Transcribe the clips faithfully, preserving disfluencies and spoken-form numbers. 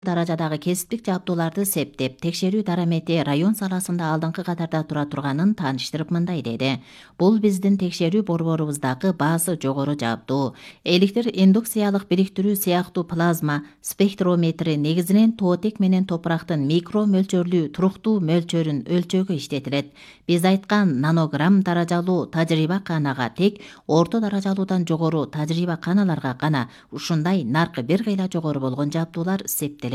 даражадагы кесиптик жабдууларды септеп, текшерүү дарамети район саласында алдыңкы катарда тура турганын тааныштырып мындай деди. Бул биздин текшерүү борборубуздагы баасы жогору жабдуу. Электр индукциялык бириктирүү сыяктуу плазма спектрометри негизинен тоотек менен топурактын микро мөлчөрлүү туруктуу мөлчөрүн өлчөөгө иштетилет. Биз айткан нанограмм даражалуу тажрыйба канага тек орто даражалуудан жогору тажрыйба каналарга гана ушундай наркы бир кыйла жогору болгон жабдуулар септелет.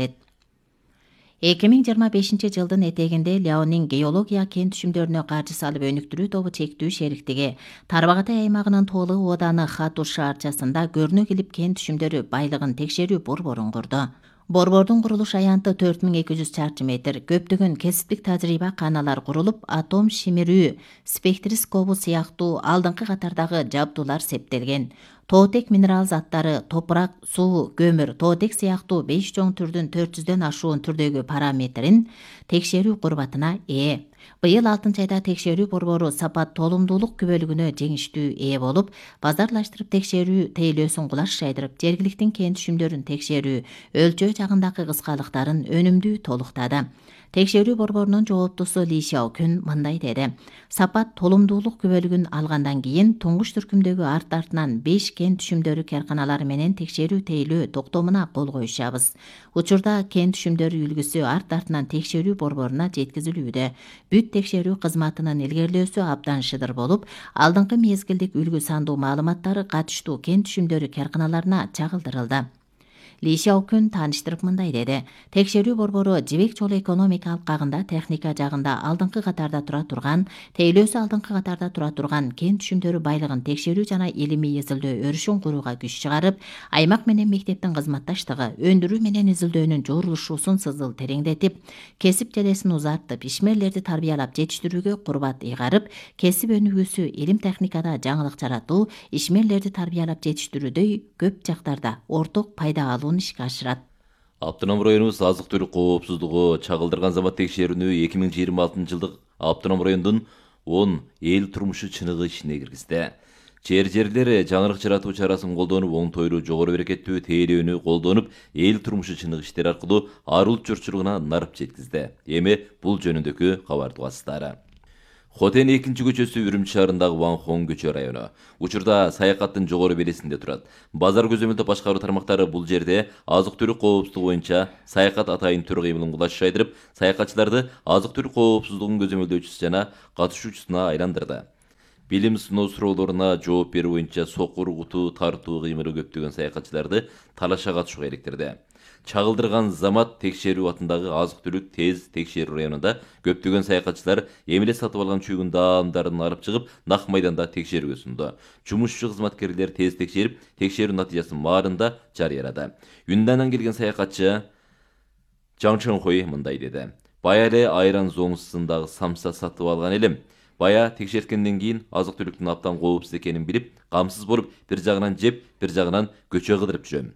эки миң жыйырма бешинчи жылдын этегинде Ляонин геология кен түшүмдөрүнө каржы салып өнүктүрүү тобу чектүү шериктиги Тарбагатай аймагынын Тоолуу ооданы Хату шаарчасында көрүнө килип кен түшүмдөрү байлыгын текшерүү борборун курду. Борбордун курулуш аянты төрт миң эки жүз чарчы метр, көптөгөн кесиптик тажрыйба каналар курулуп, атом шимирүү спектроскопу сыяктуу алдыңкы катардагы жабдуулар септелген. Тоотек минерал заттары, топурак, суу, көмүр, тоотек сыяктуу беш чоң түрдүн төрт жүздөн ашуун түрдөгү параметрин текшерүү курбатына ээ. Быйыл алтынчы айда текшерүү борбору сапат толумдуулук күбөлүгүнө жеңиштүү ээ болуп, базарлаштырып текшерүү тейлөөсүн кулаш жайдырып, жергиликтин кен түшүмдөрүн текшерүү, өлчөө жагындагы кыскалыктарын өнүмдүү толуктады. Текшерүү борборунун жооптусу Ли Сяокүн мындай деди. Сапат толумдуулук күбөлүгүн алгандан кийин туңгуч түркүмдөгү арт артынан беш кен түшүмдөрү карканалары менен текшерүү тейлөө токтомуна кол коюшабыз. Учурда кен түшүмдөрү үлгүсү арт артынан текшерүү борборуна жеткизилүүдө. Бүт текшерүү кызматынын илгерилөөсү абдан шыдыр болуп, алдыңкы мезгилдик үлгү сандуу маалыматтары катыштуу кен түшүмдөрү карканаларына чагылдырылды. Ли Сяокүн тааныштырып мындай деди. Текшерүү борбору жибек жолу экономика алкагында техника жагында алдыңкы катарда тура турган, тейлөөсү алдыңкы катарда тура турган кен түшүмдөрү байлыгын текшерүү жана илимий изилдөө өрүшүн курууга күч чыгарып, аймак менен мектептин кызматташтыгы, өндүрүү менен изилдөөнүн жорулушуусун сызыл тереңдетип, кесип желесин узартып, ишмерлерди тарбиялап жетиштирүүгө курбат ыйгарып, кесип өнүгүүсү, илим техникада жаңылык жаратуу, ишмерлерди тарбиялап жетиштирүүдөй көп жактарда орток пайда алуу ишке ашырат. Автоном районубуз азык-түлүк коопсуздугу чагылдырган замат текшерүүнү эки миң жыйырма алтынчы жылдык автоном райондун он эл турмушу чыныгы ишине киргизди. Жер жерлер жаңылык жаратуу чарасын колдонуп, оңтойлуу жогору берекеттүү тейлөөнү колдонуп, эл турмушу чыныгы иштери аркылуу ар улут журтчулугуна нарып жеткизди. Эми бул жөнүндөгү кабарды угасыздар. Хотен экинчи көчөсү Үрүмчү шаарындагы Ванхон көчө району. Учурда саякаттын жогору белесинде турат. Базар көзөмөлдөө башкаруу тармактары бул жерде азык-түлүк коопсуздугу боюнча саякат атайын түр кыймылын кулаш жайдырып, саякатчыларды азык-түлүк коопсуздугунун көзөмөлдөөчүсү жана катышуучусуна айландырды. Билим сыноо суроолоруна жооп берүү боюнча сокур, куту, тартуу кыймылы көптөгөн саякатчыларды талашка катышууга иликтирди. Чагылдырган замат текшерүү атындагы азык-түлүк тез текшерүү районунда көптөгөн саякатчылар эмеле сатып алган чүйгүн даамдарын алып чыгып, нак майданда текшерүүгө сунду. Жумушчу кызматкерлер тез текшерип, текшерүү натыйжасын маалында жарыялады. Юнданан келген саякатчы Жаң Чонхой мындай деди. Бая эле айран зоңусундагы самса сатып алган элем. Бая текшерткенден кийин азык-түлүктүн абдан коопсуз экенин билип, камсыз болуп, бир жагынан жеп, бир жагынан көчө кыдырып жүрөм.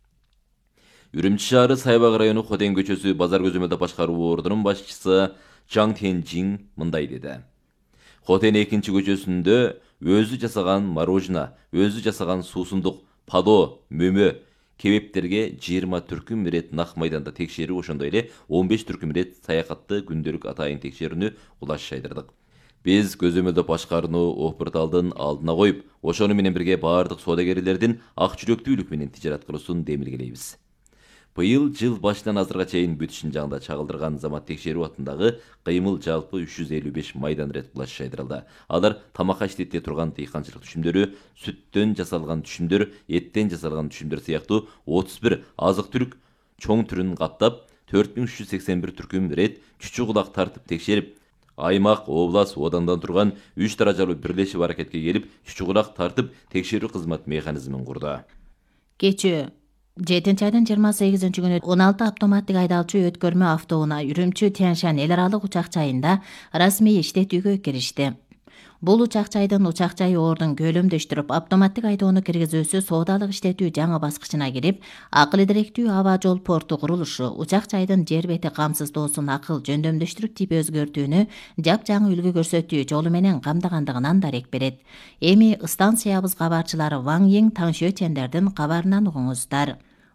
Үрүмчү шаары Сайбак району Хотен көчөсү базар көзөмөлдөө башкаруу ордунун башчысы Чаң Тенжин мындай деди. Хотен экинчи көчөсүндө өзү жасаган морожено, өзү жасаган суусундук, падо, мөмө, кебептерге жыйырма түркүм рет нак майданда текшерүү, ошондой эле он беш түркүм рет саякатты күндөлүк атайын текшерүүнү кулаш жайдырдык. Биз көзөмөлдөө башкарууну опырталдын алдына коюп, ошону менен бирге баардык соодагерлердин ак жүрөктүүлүк менен тижарат кылуусун демилгелейбиз. Быйыл жыл башынан азырга чейин бүтүшүн жагында чагылдырган замат текшерүү атындагы кыймыл жалпы үч жүз элүү беш майдан рет кулаш жайдырылды. Алар тамакка иштете турган дыйканчылык түшүмдөрү, сүттөн жасалган түшүмдөр, эттен жасалган түшүмдөр сыяктуу отуз бир азык-түлүк чоң түрүн каттап, төрт миң үч жүз сексен бир түркүм рет чүчү кулак тартып текшерип, аймак, облас, одандан турган үч даражалуу бирлешип аракетке келип, чүчү кулак тартып текшерүү кызмат механизмин курду. Кечээ жетинчи айдын жыйырма сегизинчи күнү он алты автоматтык айдалчу өткөрмө автоунаа Үрүмчү Тяньшань эл аралык учак жайында расмий иштетүүгө киришти. Бул учак жайдын учак жайы ордун көлөмдөштүрүп, автоматтык айдоону киргизүүсү соодалык иштетүү жаңы баскычына кирип, акыл идиректүү аба жол порту курулушу, учак жайдын жер бети камсыздоосун акыл жөндөмдөштүрүп тип өзгөртүүнү жапжаңы үлгү көрсөтүү жолу менен камдагандыгынан дарек берет. Эми станциябыз кабарчылары Ван Йиң Таңшө Чендердин кабарынан угуңуздар.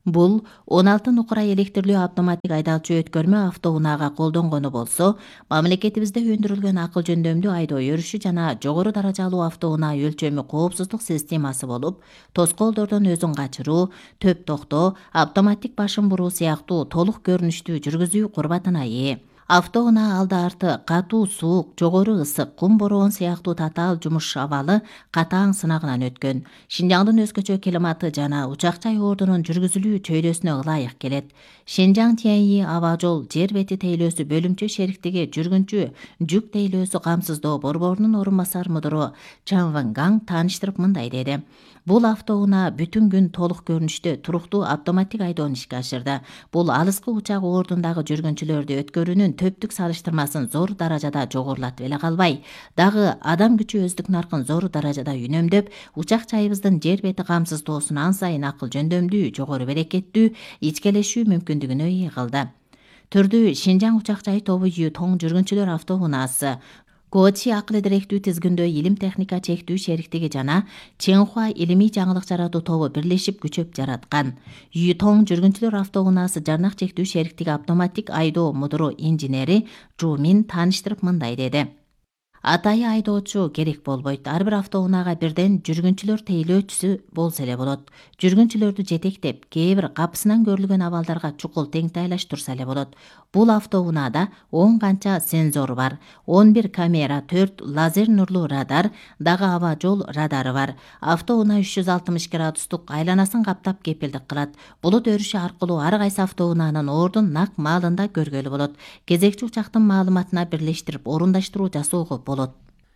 Бул он алты нукура электрлүү автоматтик айдалчу өткөрмө автоунаага колдонгону болсо, мамлекетибизде өндүрүлгөн акыл жөндөмдүү айдоо өрүшү жана жогору даражалуу автоунаа өлчөмү коопсуздук системасы болуп, тоскоолдордон өзүн качыруу, төп токтоо, автоматтик башын буруу сыяктуу толук көрүнүштүү жүргүзүү курбатына ээ. Автоунаа алды арты катуу суук, жогору ысык, кум бороон сыяктуу татаал жумуш абалы катаң сынагынан өткөн. Шинжаңдын өзгөчө климаты жана учак жай ордунун жүргүзүлүү чөйрөсүнө ылайык келет. Шинжаң Тяньи аба жол жер бети тейлөөсү бөлүмчө шериктиги жүргүнчү жүк тейлөөсү камсыздоо борборунун орун басар мудуру Чан Вэнгаң тааныштырып мындай деди. Бул автоунаа бүтүн күн толук көрүнүштө туруктуу автоматтик айдоону ишке ашырды. Бул алыскы учак ордундагы жүргүнчүлөрдү өткөрүүнүн төптүк салыштырмасын зор даражада жогорулатып эле калбай, дагы адам күчү өздүк наркын зор даражада үнөмдөп, учак жайыбыздын жер бети камсыздоосун ан сайын акыл жөндөмдүү, жогору берекеттүү ичкелешүү мүмкүндүгүнө ээ кылды. Түрдүү Шинжаң учак жай тобу Юйтоң жүргүнчүлөр автоунаасы, Коочи акылы директүү тизгиндөө илим техника чектүү шериктиги жана Ченхуа илимий жаңылык жаратуу тобу бирлешип күчөп жараткан. Юйтоң жүргүнчүлөр автоунаасы жарнак чектүү шериктиги автоматтик айдоо мудуру инженери Жу Мин тааныштырып мындай деди. Атайы айдоочу керек болбойт. Ар бир автоунаага бирден жүргүнчүлөр тейлөөчүсү болсо эле болот. Жүргүнчүлөрдү жетектеп, кээ бир капысынан көрүлгөн абалдарга чукул теңтайлаш турса эле болот. Бул автоунаада он канча сензор бар, он бир камера, төрт лазер нурлуу радар, дагы аба жол радары бар. Автоунаа үч жүз алтымыш градустук айланасын каптап кепилдик кылат. Булут өрүшү аркылуу ар кайсы автоунаанын ордун нак маалында көргөлү болот. Кезекчи учактын маалыматына бирлештирип орундаштыруу жасоого болот.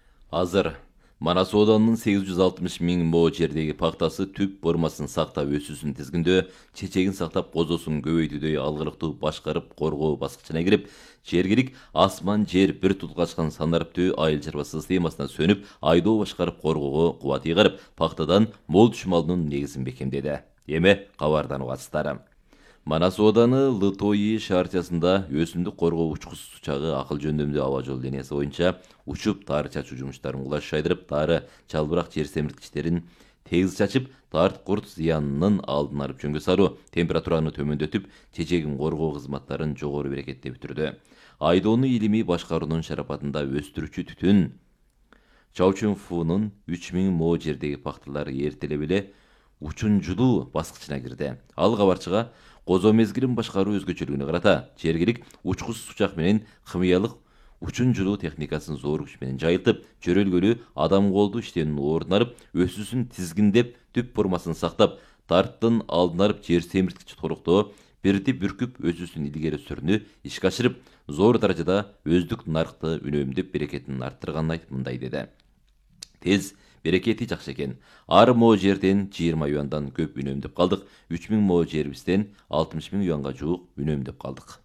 Азыр Манас Оданынын сегиз жүз алтымыш миң мо жердеги пактасы түп формасын сактап өсүүсүн тизгиндөө, чечегин сактап козосун көбөйтүүдөй алгылыктуу башкарып коргоо баскычына кирип, жергилик асман жер бир тутулгачкан санариптүү айыл чарба системасына сөнүп, айдоо башкарып коргоого кубат ыйгарып, пактадан мол түшүм алуунун негизин бекемдеди. Эми кабардан угасыздар. Манас Ооданы Лытойи шаарчасында өсүмдүк коргоо учкусуз учагы акыл жөндөмдүү аба жол линиясы боюнча учуп тары чачуу жумуштарын кулаш шайдырып, тары чалбырак жер семирткичтерин тегиз чачып, тарт курт зыянынын алдын алып жөнгө салуу, температураны төмөндөтүп, чечегин коргоо кызматтарын жогору берекетте бүтүрдү. Айдоону илимий башкаруунун шарапатында өстүрүүчү түтүн Чаучунфунун үч миң мо жердеги пакталары эртелеп эле учунжулуу баскычына кирди. Ал кабарчыга козо мезгилин башкаруу өзгөчөлүгүнө карата жергилик учкусуз учак менен химиялык учунжулуу техникасын зор күч менен жайылтып, жөрөлгөлүү адам колду иштөөнүн ордун алып, өсүүсүн тизгиндеп, түп формасын сактап, тарттын алдын алып, жер семирткич толуктоо, бирди бүркүп өсүүсүн илгери сүрүнү ишке ашырып, зор даражада өздүк наркты үнөмдөп берекетин арттырганын айтып мындай деди. Тез берекети жакшы экен. Ар мо жерден жыйырма юандан көп үнөмдөп калдык. үч миң мо жерибизден алтымыш миң юанга жуук үнөмдөп калдык.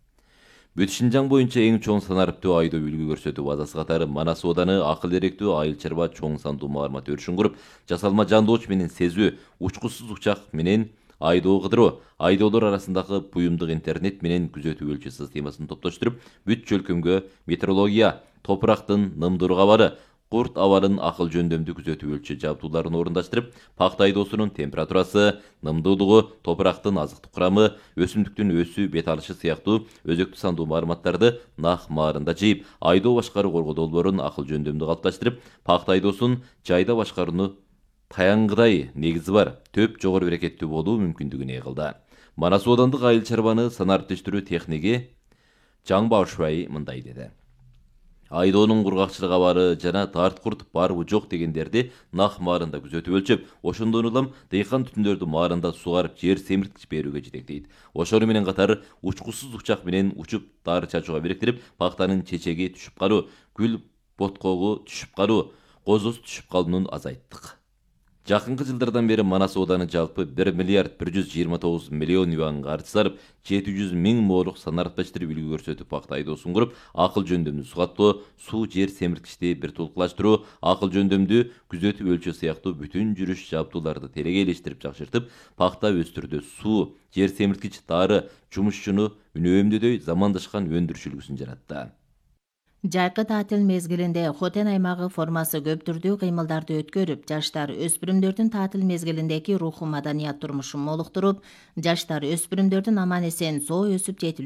Бүт Шинжаң боюнча эң чоң санариптүү айдоо үлгү көрсөтүү базасы катары Манас Ооданы акыл эректүү айыл чарба чоң сандуу маалымат өрүшүн куруп, жасалма жандооч менен сезүү, учкусуз учак менен айдоо кыдыруу, айдоолор арасындагы буюмдук интернет менен күзөтүү өлчө системасын топтоштуруп, бүт чөлкөмгө метеорология, топурактын нымдыруу кабары, курт абалын акыл жөндөмдүү күзөтүү өлчө жабдууларын орундаштырып, пакта айдоосунун температурасы, нымдуулугу, топурактын азыктык курамы, өсүмдүктүн өсүү бет алышы сыяктуу өзөктүү сандуу маалыматтарды нак маарында жыйып, айдоо башкаруу коргоо долбоорун акыл жөндөмдүү калыпташтырып, пакта айдоосун жайда башкарууну таянгыдай негизи бар, төп жогору берекеттүү болуу мүмкүндүгүн ээ кылды. Манас Оодандык айыл чарбаны санариптештирүү техниги Жаң Баошбай мындай деди. Айдоонун кургакчылык абары жана тарт курт барбы жок дегендерди нак маарында күзөтүп өлчөп, ошондон улам дыйкан түтүндөрдү маарында сугарып жер семирткич берүүгө жетектейт. Ошону менен катар учкусуз учак менен учуп тары чачууга бириктирип, пактанын чечеги түшүп калуу, гүл боткогу түшүп калуу, козосу түшүп калуунун азайттык. Жакынкы жылдардан бери Манас Ооданы жалпы бир миллиард бир жүз жыйырма тогуз миллион юан каржы сарып, жети жүз миң молук санарипташтырып үлгү көрсөтүп пакта айдоосун куруп, акыл жөндөмдүү сугаттоо, суу жер семирткичти бир тулкулаштыруу, акыл жөндөмдүү күзөтүү өлчө сыяктуу бүтүн жүрүш жабдууларды телегейлештирип жакшыртып, пакта өстүрүүдө суу, жер семирткич, тары, жумушчуну үнөөмдөдөй замандашкан өндүрүш үлгүсүн жаратты. Жайкы таатил мезгилинде Хотен аймагы формасы көп түрдүү кыймылдарды өткөрүп, жаштар өспүрүмдөрдүн таатил мезгилиндеги руху маданият турмушун молуктуруп, жаштар өспүрүмдөрдүн аман эсен соо өсүп жетилүүсүн